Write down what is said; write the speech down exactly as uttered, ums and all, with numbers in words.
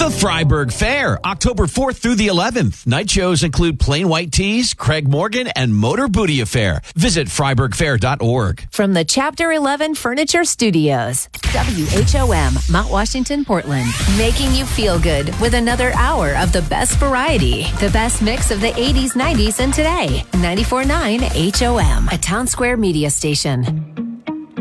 The Freiburg Fair, October fourth through the eleventh. Night shows include Plain White Tees, Craig Morgan, and Motor Booty Affair. Visit freiburg fair dot org. From the Chapter eleven Furniture Studios, W H O M, Mount Washington, Portland. Making you feel good with another hour of the best variety. The best mix of the eighties, nineties, and today. ninety-four point nine H O M, a Town Square media station.